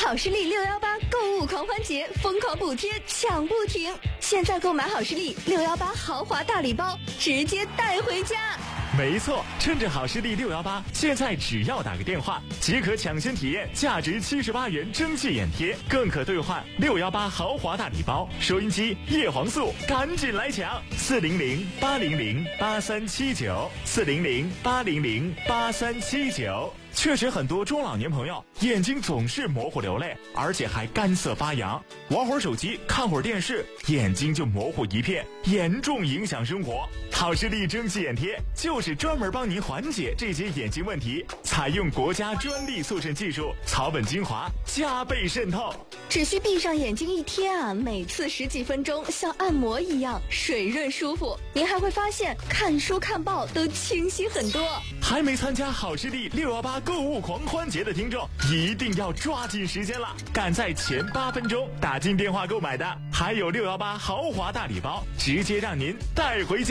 好视力618购物狂欢节，疯狂补贴抢不停！现在购买好视力618豪华大礼包，直接带回家。 没错，趁着好视力618，现在只要打个电话，即可抢先体验价值78元蒸汽眼贴，更可兑换618豪华大礼包、收音机、叶黄素，赶紧来抢！400-800-8379，400-800-8379。确实，很多中老年朋友眼睛总是模糊流泪，而且还干涩发痒，玩会儿手机、看会儿电视，眼睛就模糊一片，严重影响生活。好视力蒸汽眼贴就是专门帮您缓解这些眼睛问题，采用国家专利速渗技术，草本精华加倍渗透。 只需闭上眼睛一贴啊，每次10几分钟，像按摩一样水润舒服。您还会发现看书看报都清晰很多。 还没参加好视力618购物狂欢节的听众，一定要抓紧时间了！赶在前8分钟打进电话购买的，还有618豪华大礼包，直接让您带回家。